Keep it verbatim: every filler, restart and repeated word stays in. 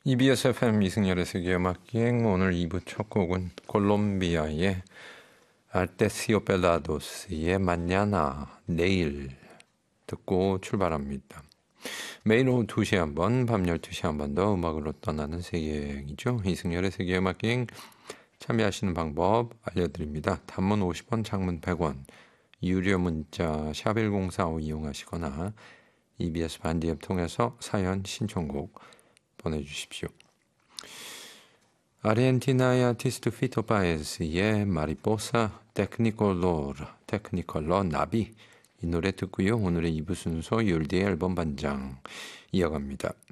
이비에스 에프엠 이승열의 세계음악여행. 오늘 이 부 첫 곡은 콜롬비아의 알테시오펠라도스의 마냐나, 내일 듣고 출발합니다. 매일 오후 두 시에 한 번, 밤 열두 시에 한 번 더 음악으로 떠나는 세계여행이죠. 이승열의 세계음악여행 참여하시는 방법 알려드립니다. 단문 오십 원, 장문 백 원, 유료 문자 샵 일공사오 이용하시거나 이비에스 반디앱 통해서 사연 신청곡 보내주십시오. 아르헨티나의 아티스트 피터 파에스의 마리포사 테크니컬러, 테크니컬러 나비, 이 노래 듣고요. 오늘의 이 부 순서 율디의 앨범 반장 이어갑니다.